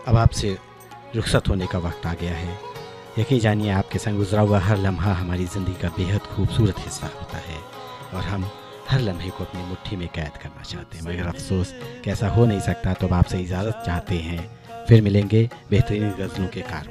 अब आपसे रुखसत होने का वक्त आ गया है। यकीन जानिए आपके संग गुजरा हुआ हर लम्हा हमारी ज़िंदगी का बेहद खूबसूरत हिस्सा होता है और हम हर लम्हे को अपनी मुट्ठी में कैद करना चाहते हैं, मगर अफसोस कि ऐसा हो नहीं सकता। तो अब आपसे इजाज़त चाहते हैं। फिर मिलेंगे बेहतरीन गज़लों के कार